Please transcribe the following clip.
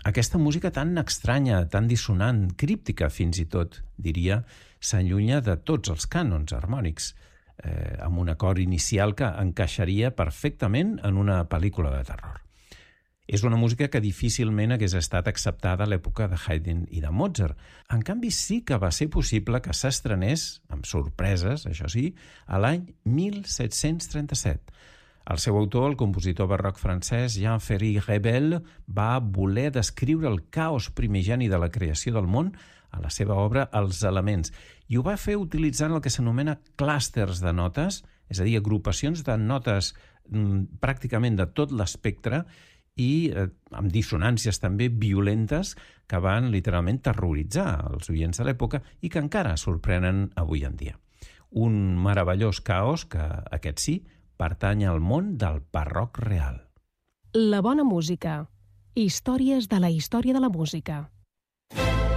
Aquesta música tan estranya, tan dissonant, críptica fins i tot, diria, s'allunya de tots els cànons harmònics, amb un acord inicial que encaixaria perfectament en una pel·lícula de terror. És una música que difícilment hagués estat acceptada a l'època de Haydn i de Mozart. En canvi, sí que va ser possible que s'estrenés, amb sorpreses, això sí, a l'any 1737. El seu autor, el compositor barroc francès Jean-Ferry Rebel, va voler descriure el caos primigeni de la creació del món a la seva obra Els elements, i ho va fer utilitzant el que s'anomena clústers de notes, és a dir, agrupacions de notes pràcticament de tot l'espectre i amb dissonàncies també violentes que van literalment terroritzar els oients de l'època i que encara sorprenen avui en dia. Un meravellós caos que, aquest sí, pertany al món del barroc real. La bona música. Històries de la història de la música.